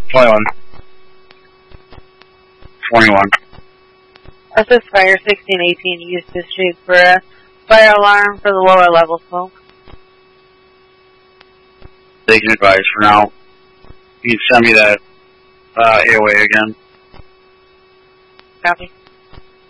21. 21. Assist Fire 1618 used to shoot for a fire alarm for the lower level smoke. Taking advice for now. You can send me that AOA again. Copy.